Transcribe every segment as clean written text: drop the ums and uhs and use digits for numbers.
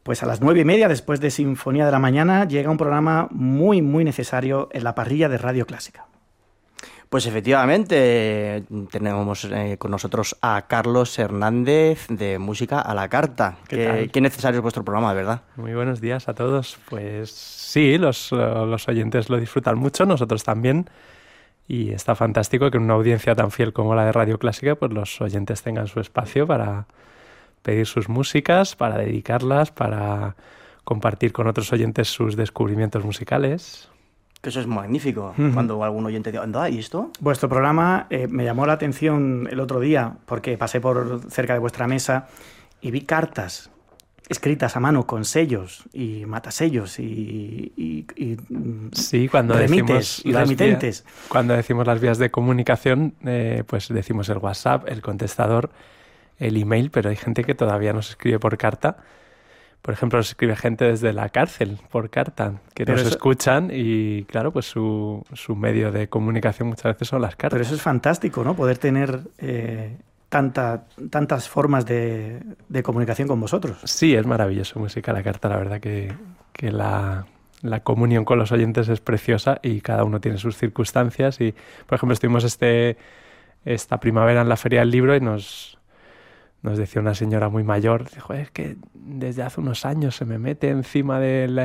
Pues a las 9:30, después de Sinfonía de la Mañana, llega un programa muy, muy necesario en la parrilla de Radio Clásica. Pues efectivamente, tenemos con nosotros a Carlos Hernández de Música a la Carta. Qué necesario es vuestro programa, de verdad. Muy buenos días a todos. Pues sí, los oyentes lo disfrutan mucho, nosotros también. Y está fantástico que en una audiencia tan fiel como la de Radio Clásica, pues los oyentes tengan su espacio para pedir sus músicas, para dedicarlas, para compartir con otros oyentes sus descubrimientos musicales. Que eso es magnífico, cuando algún oyente dice, anda, ¿y esto? Vuestro programa me llamó la atención el otro día, porque pasé por cerca de vuestra mesa y vi cartas escritas a mano con sellos y matasellos y sí, cuando remites y remitentes. Cuando decimos las vías de comunicación, pues decimos el WhatsApp, el contestador, el email, pero hay gente que todavía nos escribe por carta. Por ejemplo, nos escribe gente desde la cárcel por carta, que pero nos escuchan y, claro, pues su medio de comunicación muchas veces son las cartas. Pero eso es fantástico, ¿no? Poder tener tantas formas de comunicación con vosotros. Sí, es maravilloso Música a la Carta. La verdad que la comunión con los oyentes es preciosa y cada uno tiene sus circunstancias. Y, por ejemplo, estuvimos esta primavera en la Feria del Libro y nos decía una señora muy mayor, dijo, es que desde hace unos años se me mete encima del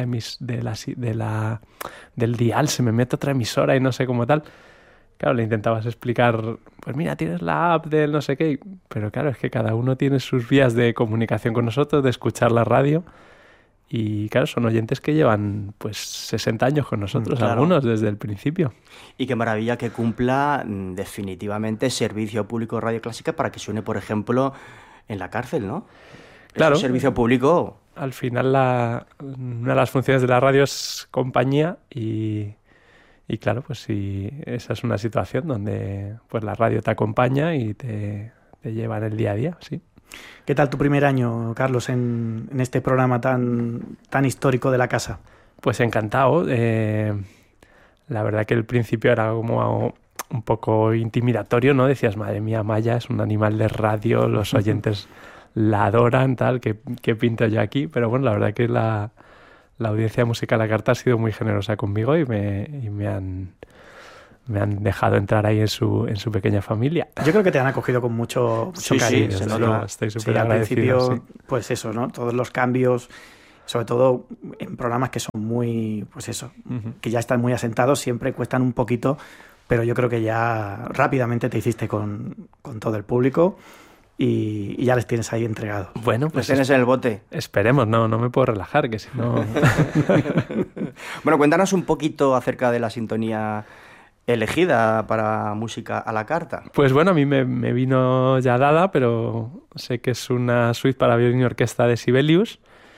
dial, se me mete otra emisora y no sé cómo tal. Claro, le intentabas explicar, pues mira, tienes la app del no sé qué, pero claro, es que cada uno tiene sus vías de comunicación con nosotros, de escuchar la radio, y claro, son oyentes que llevan pues 60 años con nosotros, claro. Algunos desde el principio. Y qué maravilla que cumpla definitivamente servicio público de Radio Clásica para que suene, por ejemplo, en la cárcel, ¿no? Claro. Es un servicio público. Al final una de las funciones de la radio es compañía y claro, pues si esa es una situación donde pues la radio te acompaña y te lleva en el día a día, sí. ¿Qué tal tu primer año, Carlos, en este programa tan histórico de la casa? Pues encantado. La verdad que el principio era como un poco intimidatorio, ¿no? Decías, madre mía, Maya es un animal de radio, los oyentes la adoran, tal, ¿qué pinto yo aquí? Pero bueno, la verdad que la audiencia de Música a la Carta ha sido muy generosa conmigo y me han dejado entrar ahí en su pequeña familia. Yo creo que te han acogido con mucho cariño. Sí, estoy súper agradecido. Al principio, pues eso, ¿no? Todos los cambios, sobre todo en programas que son muy, pues eso, que ya están muy asentados, siempre cuestan un poquito, pero yo creo que ya rápidamente te hiciste con todo el público y ya les tienes ahí entregados. Bueno, pues los tienes en el bote. Esperemos, no me puedo relajar, que si no... Bueno, cuéntanos un poquito acerca de la sintonía elegida para Música a la Carta. Pues bueno, a mí me vino ya dada, pero sé que es una suite para violín y orquesta de Sibelius.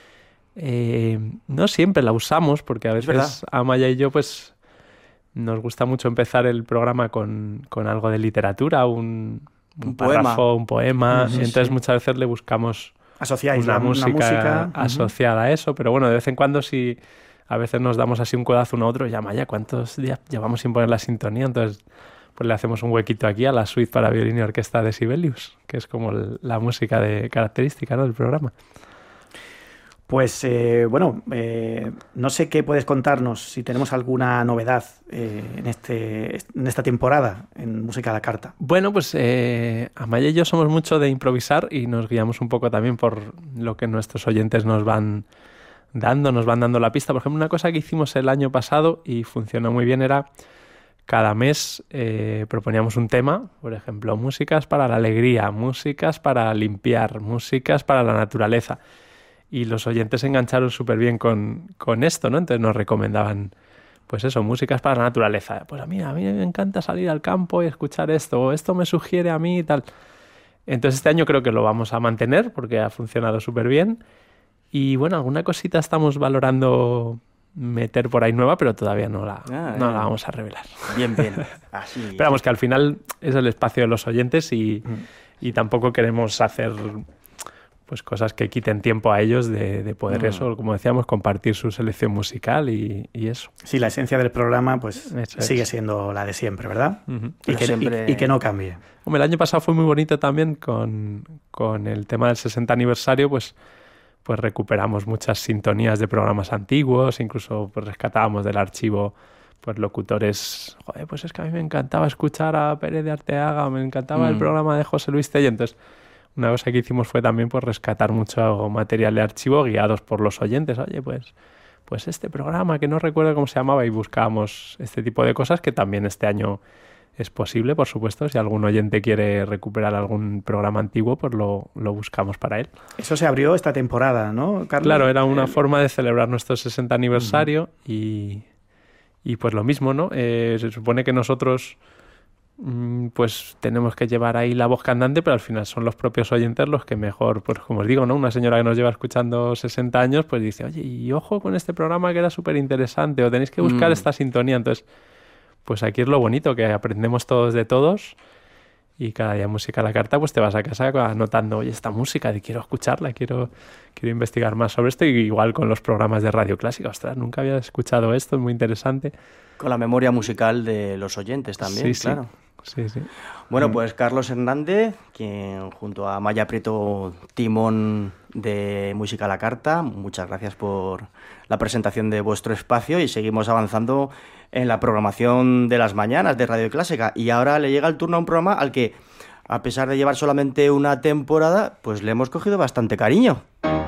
No siempre la usamos, porque a veces Amaya y yo pues nos gusta mucho empezar el programa con algo de literatura, un párrafo, un poema, y entonces muchas veces le buscamos una música asociada a eso, pero bueno, de vez en cuando sí, a veces nos damos así un codazo uno a otro, y ya Maya, ¿cuántos días llevamos sin poner la sintonía? Entonces pues le hacemos un huequito aquí a la suite para violín y orquesta de Sibelius, que es como la música característica, ¿no?, del programa. Pues no sé qué puedes contarnos, si tenemos alguna novedad en esta temporada en Música a la Carta. Bueno, pues Amaya y yo somos mucho de improvisar y nos guiamos un poco también por lo que nuestros oyentes nos van dando la pista. Por ejemplo, una cosa que hicimos el año pasado y funcionó muy bien era cada mes proponíamos un tema, por ejemplo, músicas para la alegría, músicas para limpiar, músicas para la naturaleza. Y los oyentes se engancharon súper bien con esto, ¿no? Entonces nos recomendaban, pues eso, músicas para la naturaleza. Pues a mí me encanta salir al campo y escuchar esto, o esto me sugiere a mí y tal. Entonces este año creo que lo vamos a mantener porque ha funcionado súper bien. Y bueno, alguna cosita estamos valorando meter por ahí nueva, pero todavía no la vamos a revelar. Bien. Así. Esperamos que al final es el espacio de los oyentes y tampoco queremos hacer pues cosas que quiten tiempo a ellos de poder eso, como decíamos, compartir su selección musical y eso. Sí, la esencia del programa pues sigue siendo la de siempre, ¿verdad? Y que no cambie. Hombre, el año pasado fue muy bonito también con el tema del 60 aniversario, pues pues recuperamos muchas sintonías de programas antiguos, incluso pues rescatábamos del archivo pues locutores, joder, pues es que a mí me encantaba escuchar a Pérez de Arteaga, me encantaba el programa de José Luis Tellez. Entonces, una cosa que hicimos fue también pues rescatar mucho material de archivo guiados por los oyentes. Oye, pues este programa que no recuerdo cómo se llamaba, y buscábamos este tipo de cosas, que también este año es posible, por supuesto. Si algún oyente quiere recuperar algún programa antiguo, pues lo buscamos para él. Eso se abrió esta temporada, ¿no, Carlos? Claro, era una forma de celebrar nuestro 60 aniversario y pues lo mismo, ¿no? Se supone que nosotros pues tenemos que llevar ahí la voz cantante, pero al final son los propios oyentes los que mejor, pues como os digo, ¿no? Una señora que nos lleva escuchando 60 años, pues dice, oye, y ojo con este programa que era súper interesante, o tenéis que buscar esta sintonía. Entonces, pues aquí es lo bonito, que aprendemos todos de todos, y cada día Música a la Carta, pues te vas a casa anotando, oye, esta música, quiero escucharla, quiero investigar más sobre esto. Y igual con los programas de Radio Clásica, ostras, nunca había escuchado esto, es muy interesante. Con la memoria musical de los oyentes también, sí, claro. Sí. Bueno, pues Carlos Hernández, quien junto a Maya Prieto, timón de Música a la Carta, muchas gracias por la presentación de vuestro espacio, y seguimos avanzando en la programación de las mañanas de Radio Clásica. Y ahora le llega el turno a un programa al que, a pesar de llevar solamente una temporada, pues le hemos cogido bastante cariño.